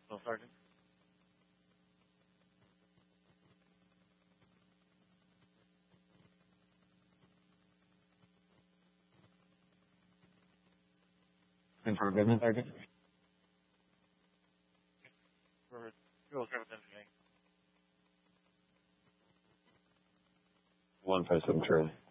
No, Sergeant. In for Goodman, Sergeant. For fuel service engineering. 157 Charlie.